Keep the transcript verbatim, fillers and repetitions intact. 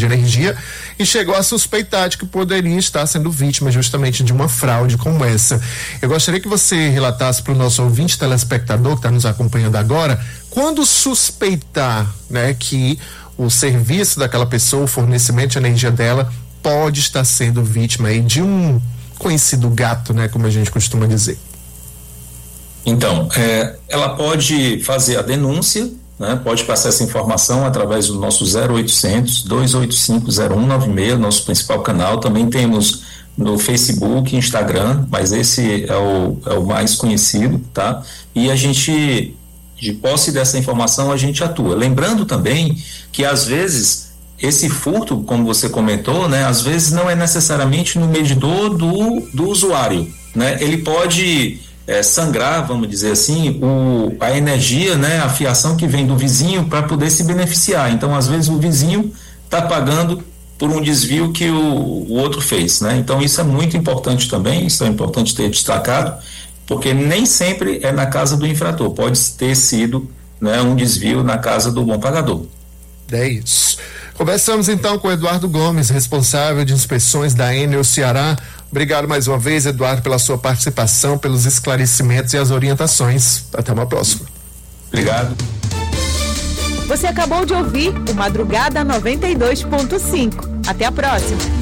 energia e chegou a suspeitar de que poderia estar sendo vítima justamente de uma fraude como essa. Eu gostaria que você relatasse para o nosso ouvinte telespectador que está nos acompanhando agora, quando suspeitar, né, que o serviço daquela pessoa, o fornecimento de energia dela pode estar sendo vítima aí de um conhecido gato, né, como a gente costuma dizer. Então, é, ela pode fazer a denúncia, né, pode passar essa informação através do nosso zero oitocentos, dois oito cinco, zero um nove seis, nosso principal canal. Também temos no Facebook, Instagram, mas esse é o, é o mais conhecido, tá? E a gente, de posse dessa informação, a gente atua. Lembrando também que às vezes esse furto, como você comentou, né, às vezes não é necessariamente no medidor do, do usuário, né? Ele pode é, sangrar, vamos dizer assim, o, a energia, né, a fiação que vem do vizinho para poder se beneficiar. Então, às vezes o vizinho está pagando por um desvio que o, o outro fez, né? Então, isso é muito importante também, isso é importante ter destacado, porque nem sempre é na casa do infrator, pode ter sido, né, um desvio na casa do bom pagador. É isso. Conversamos então com o Eduardo Gomes, responsável de inspeções da Enel Ceará. Obrigado mais uma vez, Eduardo, pela sua participação, pelos esclarecimentos e as orientações. Até uma próxima. Obrigado. Você acabou de ouvir o Madrugada noventa e dois ponto cinco. Até a próxima.